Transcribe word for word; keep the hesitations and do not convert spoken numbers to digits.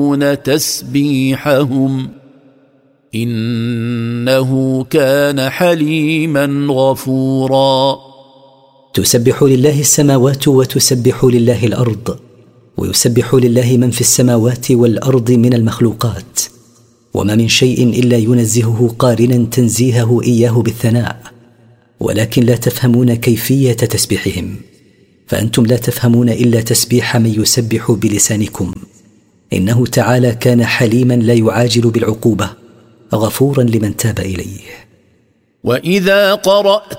تسبيحهم إنه كان حليما غفورا. تسبح لله السماوات وتسبح لله الأرض، ويسبح لله من في السماوات والأرض من المخلوقات، وما من شيء إلا ينزهه قارنا تنزيهه إياه بالثناء، ولكن لا تفهمون كيفية تسبيحهم، فأنتم لا تفهمون إلا تسبيح من يسبح بلسانكم. إنه تعالى كان حليما لا يعاجل بالعقوبة، غفورا لمن تاب إليه. وإذا قرأت